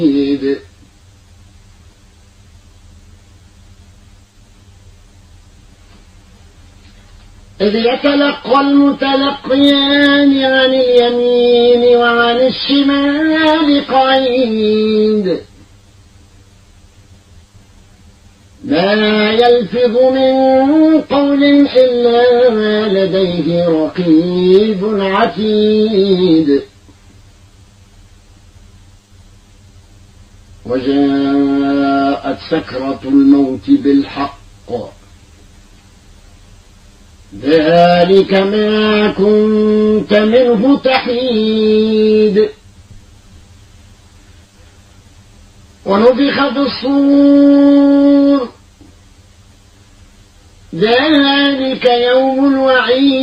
إذ يتلقى المتلقيان عن اليمين وعن الشمال قعيد ما يلفظ من قول إلا لديه رقيب عتيد وجاءت سكرة الموت بالحق ذلك ما كنت منه تحيد ونفخ في الصور ذلك يوم الوعيد